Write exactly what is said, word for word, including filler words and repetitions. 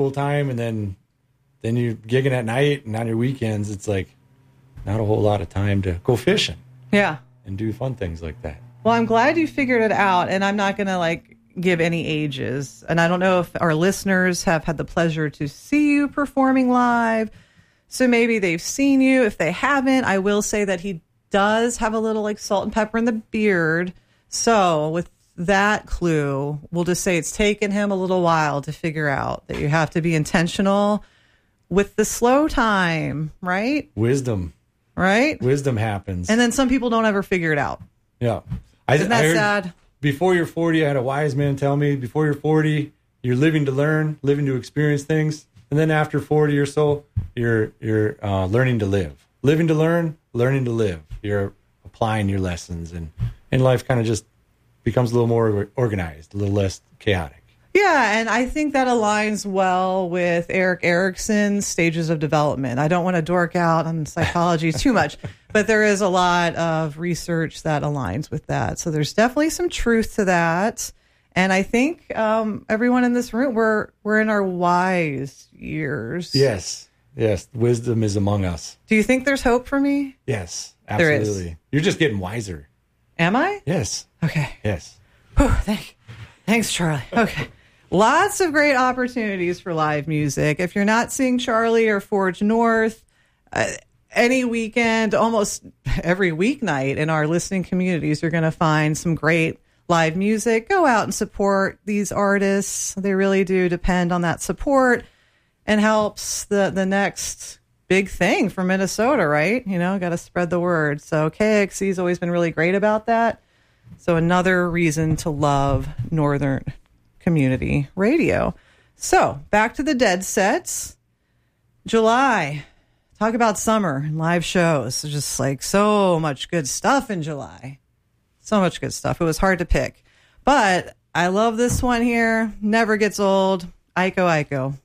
full time, and then then you're gigging at night, and on your weekends, it's like not a whole lot of time to go fishing. Yeah. And do fun things like that. Well, I'm glad you figured it out, and I'm not going to like give any ages. And I don't know if our listeners have had the pleasure to see you performing live. So maybe they've seen you. If they haven't, I will say that he does have a little like salt and pepper in the beard. So with that clue, we'll just say it's taken him a little while to figure out that you have to be intentional with the slow time, right? Wisdom. Right? Wisdom happens. And then some people don't ever figure it out. Yeah. I, Isn't that I heard sad? Before you're forty, I had a wise man tell me, before you're forty, you're living to learn, living to experience things. And then after forty or so, you're you're uh, learning to live. Living to learn, learning to live. You're applying your lessons. And, and life kind of just becomes a little more organized, a little less chaotic. Yeah, and I think that aligns well with Eric Erickson's stages of development. I don't want to dork out on psychology too much, but there is a lot of research that aligns with that. So there's definitely some truth to that. And I think um, everyone in this room, we're we're in our wise years. Yes, yes. Wisdom is among us. Do you think there's hope for me? Yes, There is. absolutely. You're just getting wiser. Am I? Yes. Okay. Yes. Whew, thank, thanks, Charlie. Okay. Lots of great opportunities for live music. If you're not seeing Charlie or Forge North, uh, any weekend, almost every weeknight in our listening communities, you're going to find some great live music. Go out and support these artists. They really do depend on that support and helps the, the next big thing for Minnesota, right? You know, got to spread the word. So K X C has always been really great about that. So another reason to love Northern Community Radio. So back to the Dead Sets. July. Talk about summer and live shows. There's just like so much good stuff in July. So much good stuff. It was hard to pick. But I love this one here. Never gets old. Iko Iko.